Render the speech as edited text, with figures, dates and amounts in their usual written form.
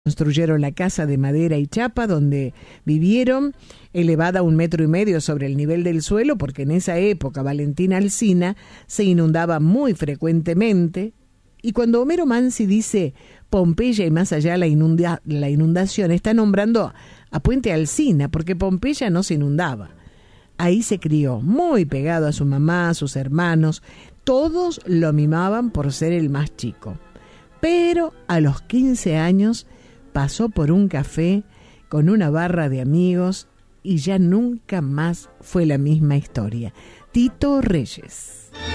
Construyeron la casa de madera y chapa donde vivieron, elevada 1,5 metros sobre el nivel del suelo, porque en esa época Valentín Alsina se inundaba muy frecuentemente. Y cuando Homero Mansi dice Pompeya y más allá la inundación, está nombrando a Puente Alsina, porque Pompeya no se inundaba. Ahí se crió, muy pegado a su mamá, a sus hermanos. Todos lo mimaban por ser el más chico. Pero a los 15 años pasó por un café con una barra de amigos y ya nunca más fue la misma historia. Tito Reyes.